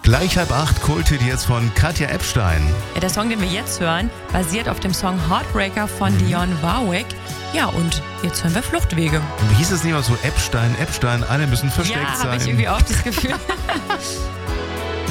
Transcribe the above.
Gleich 7:30, Kulthit jetzt von Katja Epstein. Ja, der Song, den wir jetzt hören, basiert auf dem Song Heartbreaker von Dionne Warwick. Ja, und jetzt hören wir Fluchtwege. Wie hieß es nicht mal so, Epstein, alle müssen versteckt Ja, sein. habe ich irgendwie auch das Gefühl.